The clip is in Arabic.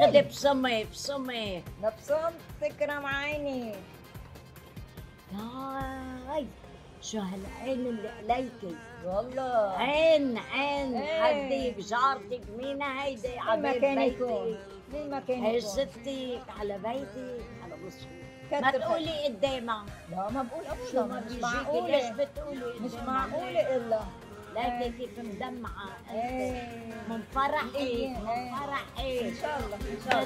خدي ابصمي ابصمي. نبصم تكرم عيني. هاي شو هالعين اللي عليكي؟ والله عين إيه. حديك جارتك مين هيدي على ما بيت كان بيتك؟ يكون ما كان يكون. عزتك على بيتك على وصفي. ما كتر تقولي قدامها. لا ما بقول شو ابدا، ما مش بيجيكي ليش معقولة، بتقولي مش قدامها؟ معقولة الا ليكي كيف مدمعة انت ايه من فرحك إيه. من فرحك. ان شاء الله ان شاء الله.